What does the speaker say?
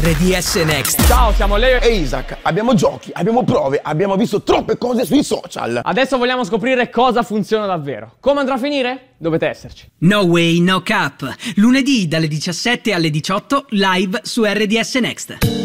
RDS Next. Ciao, siamo Leo e Isaac. Abbiamo giochi, abbiamo prove, abbiamo visto troppe cose sui social. Adesso vogliamo scoprire cosa funziona davvero. Come andrà a finire? Dovete esserci. No Way No Cap. Lunedì dalle 17 alle 18 live su RDS Next.